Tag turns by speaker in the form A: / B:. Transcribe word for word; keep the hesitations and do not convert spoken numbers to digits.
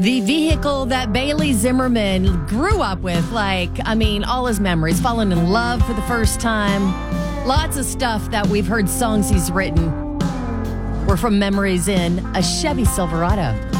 A: The vehicle that Bailey Zimmerman grew up with, like, I mean, all his memories, falling in love for the first time. Lots of stuff that we've heard songs he's written were from memories in a Chevy Silverado.